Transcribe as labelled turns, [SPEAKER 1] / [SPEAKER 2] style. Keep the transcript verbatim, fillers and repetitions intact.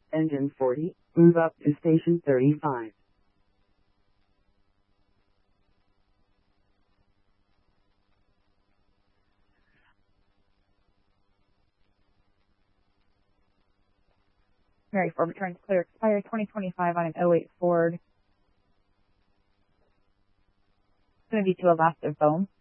[SPEAKER 1] Engine forty, move up to station thirty-five.
[SPEAKER 2] Mary Ford returns clear expired twenty twenty-five on an oh eight Ford. It's going to be to Elastic Foam.